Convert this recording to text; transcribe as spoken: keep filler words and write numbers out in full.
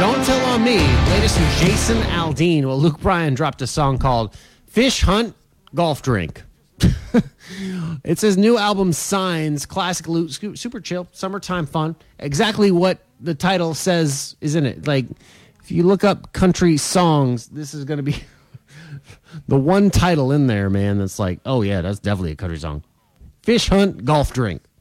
Don't Tell on Me, latest from Jason Aldean. Well, Luke Bryan dropped a song called Fish Hunt, Golf Drink. It's his new album, Signs, classic, super chill, summertime fun. Exactly what the title says is in it. Like, if you look up country songs, this is going to be the one title in there, man, that's like, oh, yeah, that's definitely a country song. Fish Hunt, Golf Drink.